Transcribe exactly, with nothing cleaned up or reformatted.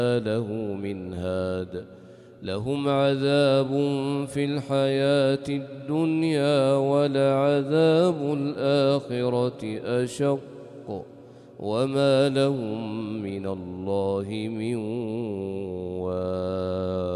له من هاد لهم عذاب في الحياة الدنيا ولعذاب الآخرة أشق وما لهم من الله من واق.